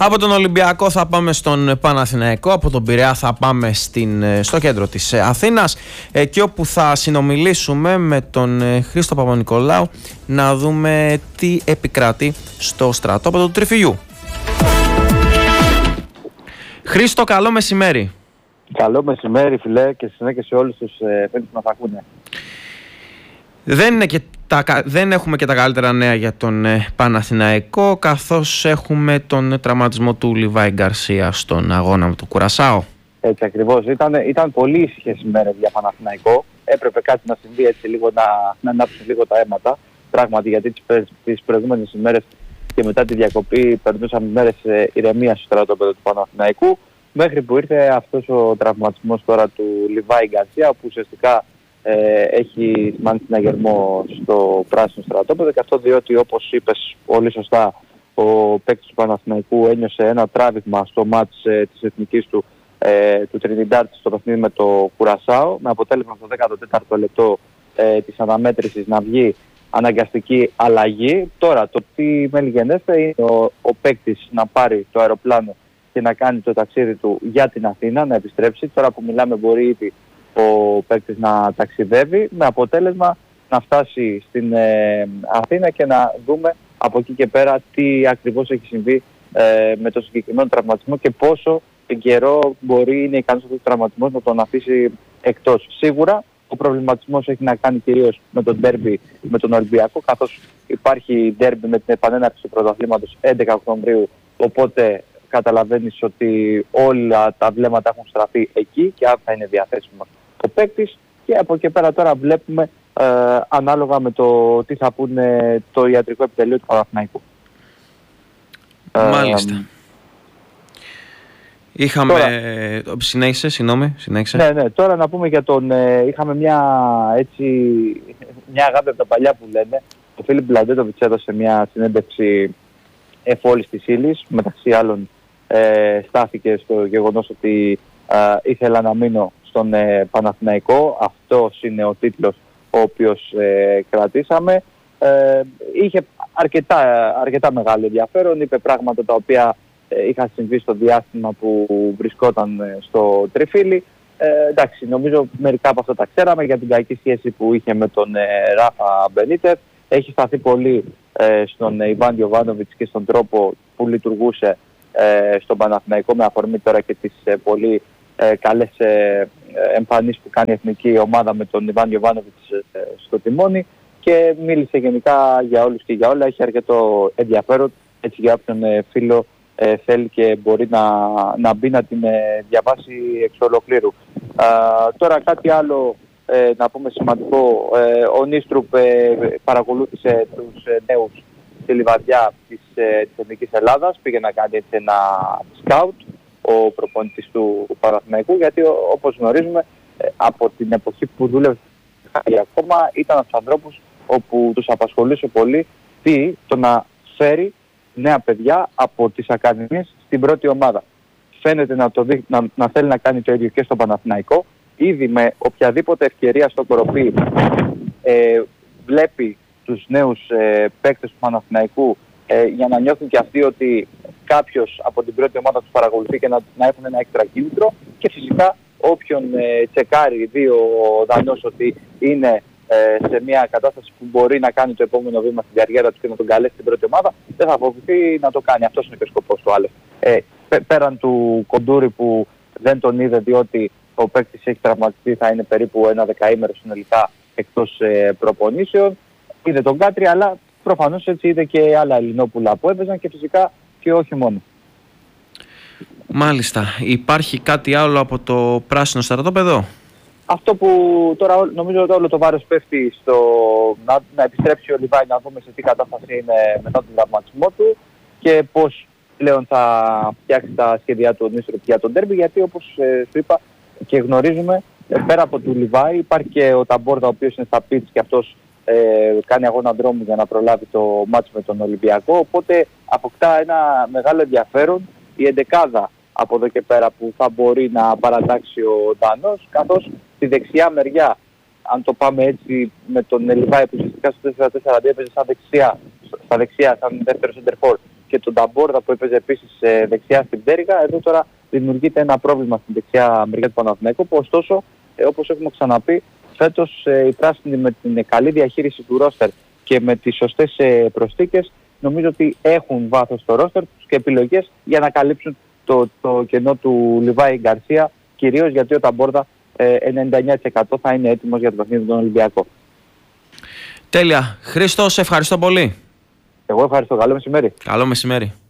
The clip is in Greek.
Από τον Ολυμπιακό θα πάμε στον Παναθηναϊκό, από τον Πειραιά θα πάμε στο κέντρο της Αθήνας, εκεί όπου θα συνομιλήσουμε με τον Χρήστο Παπα-Νικολάου να δούμε τι επικρατεί στο στρατόπεδο του Τριφυλιού. Χρήστο, καλό μεσημέρι. Καλό μεσημέρι, φιλέ, και συνέχεια σε όλους τους φίλους που μας ακούνε. Δεν έχουμε και τα καλύτερα νέα για τον Παναθηναϊκό, καθώς έχουμε τον τραυματισμό του Λιβάη Γκαρσία στον αγώνα με το Κουρασάο. Έτσι ακριβώς. Ήταν πολύ ήσυχες ημέρες για Παναθηναϊκό. Έπρεπε κάτι να συμβεί έτσι λίγο, να ανάψουν λίγο τα αίματα. Πράγματι, γιατί τις προηγούμενες ημέρες και μετά τη διακοπή περνούσαμε μέρες ηρεμίας στο στρατόπεδο του Παναθηναϊκού. Μέχρι που ήρθε αυτός ο τραυματισμός τώρα του Λιβάη Γκαρσία, που ουσιαστικά έχει σημάνει συναγερμό στο πράσινο στρατόπεδο, και αυτό διότι, όπως είπες πολύ σωστά, ο παίκτης του Παναθηναϊκού ένιωσε ένα τράβηγμα στο μάτς της εθνικής του Τρινιντάρ στο παιχνίδι με το Κουρασάο, με αποτέλεσμα στο 14ο λεπτό της αναμέτρησης να βγει αναγκαστική αλλαγή. Τώρα το τι μελιγενέστε είναι ο παίκτης να πάρει το αεροπλάνο και να κάνει το ταξίδι του για την Αθήνα, να επιστρέψει. Τώρα που μιλάμε μπορεί ήδη ο παίκτης να ταξιδεύει, με αποτέλεσμα να φτάσει στην Αθήνα και να δούμε από εκεί και πέρα τι ακριβώς έχει συμβεί με το συγκεκριμένο τραυματισμό και πόσο καιρό μπορεί είναι ικανός αυτός ο τραυματισμός να τον αφήσει εκτός. Σίγουρα ο προβληματισμός έχει να κάνει κυρίως με τον ντέρμπι με τον Ολυμπιακό, καθώς υπάρχει ντέρμπι με την επανέναρξη του πρωταθλήματος 11 Οκτωβρίου, οπότε καταλαβαίνεις ότι όλα τα βλέμματα έχουν στραφεί εκεί και αν θα είναι διαθέσιμος ο παίκτης, και από εκεί πέρα τώρα βλέπουμε ανάλογα με το τι θα πούνε το ιατρικό επιτελείο του Παναθηναϊκού. Μάλιστα. Είχαμε... Τώρα... Συνέχισε. Ναι, τώρα να πούμε για τον... είχαμε μια αγάπη από τα παλιά που λένε. Ο Φίλιπ Μπλαντέτοβιτς έδωσε μια συνέντευξη εφόλης της ύλης. Μεταξύ άλλων στάθηκε στο γεγονός ότι ήθελα να μείνω στον Παναθηναϊκό. Αυτός είναι ο τίτλος ο οποίος κρατήσαμε. Είχε αρκετά μεγάλο ενδιαφέρον. Είπε πράγματα τα οποία είχαν συμβεί στο διάστημα που βρισκόταν στο Τριφύλι. Εντάξει, νομίζω μερικά από αυτά τα ξέραμε, για την κακή σχέση που είχε με τον Ράφα Μπενίτεφ. Έχει σταθεί πολύ στον Ιβάν Γιοβάνοβιτς και στον τρόπο που λειτουργούσε στον Παναθηναϊκό, με αφορμή τώρα και τις πολύ καλές εμφανίσεις που κάνει η εθνική ομάδα με τον Ιβάν Γιοβάνοβιτς στο τιμόνι, και μίλησε γενικά για όλους και για όλα. Έχει αρκετό ενδιαφέρον, έτσι για όποιον φίλο θέλει και μπορεί να μπει να την διαβάσει εξ ολοκλήρου. Τώρα κάτι άλλο να πούμε σημαντικό. Ο Νίστρουπ παρακολούθησε τους νέους στη Λιβαδιά της Εθνικής Ελλάδας. Πήγε να κάνει έτσι ένα σκάουτ ο προπονητής του Παναθηναϊκού, γιατί όπως γνωρίζουμε από την εποχή που δούλευε ακόμα ήταν από τους ανθρώπους όπου τους απασχολούσε πολύ το να φέρει νέα παιδιά από τις ακαδημίες στην πρώτη ομάδα. Φαίνεται να θέλει να κάνει το ίδιο και στο Παναθηναϊκό. Ήδη με οποιαδήποτε ευκαιρία στο κοροπή βλέπει τους νέους παίκτες του Παναθηναϊκού για να νιώθουν και αυτοί ότι κάποιος από την πρώτη ομάδα τους παρακολουθεί και να έχουν ένα έξτρα κίνητρο, και φυσικά όποιον τσεκάρει δει ο Δανός ότι είναι σε μια κατάσταση που μπορεί να κάνει το επόμενο βήμα στην καριέρα του και να τον καλέσει στην πρώτη ομάδα, δεν θα φοβηθεί να το κάνει. Αυτός είναι και ο σκοπός του Άλεφ. Πέραν του Κοντούρη που δεν τον είδε διότι ο παίκτης έχει τραυματιστεί, θα είναι περίπου ένα δεκαήμερο συνολικά εκτός προπονήσεων. Είδε τον Κάτρι, αλλά προφανώς έτσι είδε και άλλα Ελληνόπουλα που έπαιζαν, και φυσικά και όχι μόνο. Μάλιστα. Υπάρχει κάτι άλλο από το πράσινο στρατόπεδο? Αυτό που τώρα νομίζω ότι όλο το βάρος πέφτει στο να επιστρέψει ο Λιβάη, να δούμε σε τι κατάσταση είναι μετά τον τραυματισμό του και πώς πλέον θα φτιάξει τα σχέδιά του για τον ντέρμπι, γιατί όπως σου είπα και γνωρίζουμε, πέρα από του Λιβάη υπάρχει και ο Ταμπόρδα, ο οποίος είναι στα πιτς και αυτός κάνει αγώνα δρόμου για να προλάβει το μάτς με τον Ολυμπιακό, οπότε αποκτά ένα μεγάλο ενδιαφέρον η εντεκάδα από εδώ και πέρα που θα μπορεί να παρατάξει ο Δανός, καθώς στη δεξιά μεριά, αν το πάμε έτσι με τον Λιβάη που ουσιαστικά στο 4-4-2 έπαιζε στα δεξιά, σαν δεύτερο σεντερφόρ, και τον Ταμπόρδα που έπαιζε επίσης δεξιά στην πτέρυγα. Εδώ τώρα δημιουργείται ένα πρόβλημα στην δεξιά μεριά του Παναθηναϊκού, που ωστόσο, όπως έχουμε ξαναπεί, φέτος οι πράσινοι με την καλή διαχείριση του ρόστερ και με τις σωστές προσθήκες, νομίζω ότι έχουν βάθος στο ρόστερ τους και επιλογές για να καλύψουν το κενό του Λιβάη Γκαρσία, κυρίως γιατί ο Ταμπόρδα 99% θα είναι έτοιμος για το παιχνίδι των Ολυμπιακό. Τέλεια. Χρήστο, σε ευχαριστώ πολύ. Εγώ ευχαριστώ. Καλό μεσημέρι. Καλό μεσημέρι.